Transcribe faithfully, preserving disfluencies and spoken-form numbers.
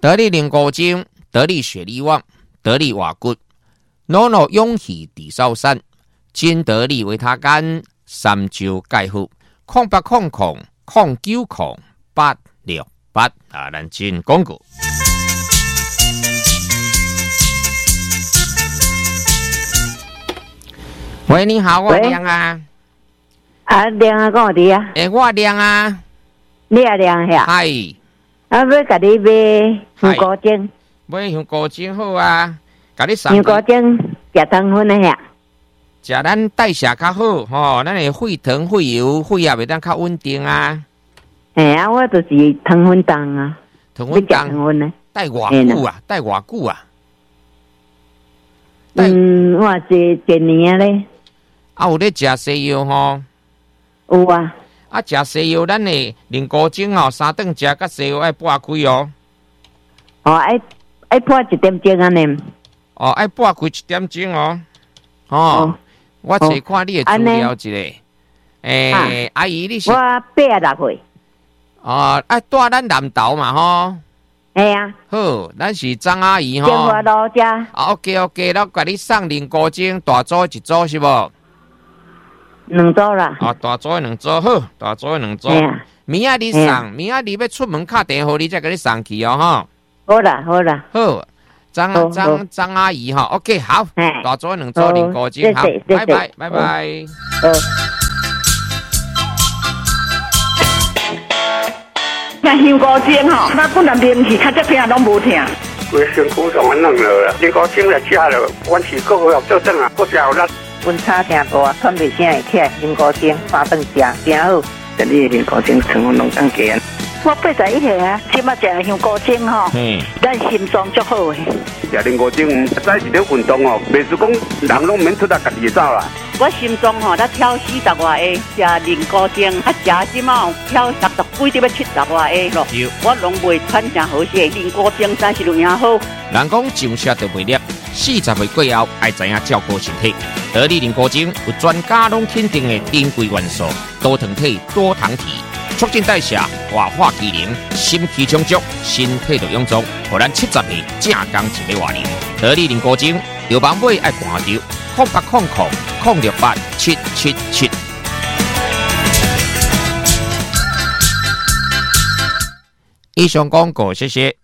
得力灵骨精，得力血力旺，得力瓦骨，脑脑勇气地少山，金得力维他干，三焦钙腹，空八空空空九空八六八啊，咱进广告。喂，你好，我亮啊。 啊，亮啊，讲伫啊。 诶，我亮啊。 你也亮遐？ 系。 啊，要甲你买香菇精。 买香菇精好啊，甲你送。 香菇精食糖分的遐。 食咱代谢较好，吼、哦，咱的血糖、血油、血压袂当较稳定啊。 嘿啊，我就是糖分重啊。 糖分重。 糖分呢？ 带偌久啊？带偌久啊？ 嗯，我一一年咧。 啊，有咧食西药吼？ 有啊。 啊，食西药，咱的灵菇精吼，三顿食甲西药爱半开哦。 哦，爱爱半一点钟安尼。 哦，爱半开一点钟哦。哦，哦我找看你的资料一下。诶、哦欸啊，阿姨，你是？ 我八十六岁。 哦，爱住咱南投嘛吼。 系啊。 好，咱是张阿姨吼。 中华路遮。 啊 ，OK OK， 咱甲你送灵菇精大组一组是无？ 两组啦。 啊，大组的两组好，大组的两组。明仔你送，明仔你要出门敲电话，你才甲你送去哦吼。 好啦，好啦。 好，张张张阿姨哈 ，OK 好，大组的两组灵菇精，好，拜拜拜拜。好。 像香菇精吼，那本来面气较只片拢无疼。 规身躯上安弄落啦，灵菇精来食了，阮是够好做阵啊，够食有力。 温差真大，喘袂声会起来，灵菇精三顿食真好。 这里灵菇精成分拢更低。 我八十一岁啊，即马食香菇精吼，咱心脏足好诶。 食灵菇精，早是咧运动哦，袂是讲人拢免出来家己走啦。 我心脏吼，才跳四十外下，食灵菇精，啊食即马跳六十几，要七十外下咯。我拢袂喘成好势，灵菇精真是有影好。 人讲上车就袂粒，四十岁过后爱知影照顾身体。得力灵菇精有专家拢肯定的珍贵元素，多糖体、多糖体。促进代谢、活化机能、心气充足，身体就臃肿，互咱七十岁正刚一个活龄。得力灵菇精，有网买爱看着，空八空空空六八七七七。以上广告，谢谢。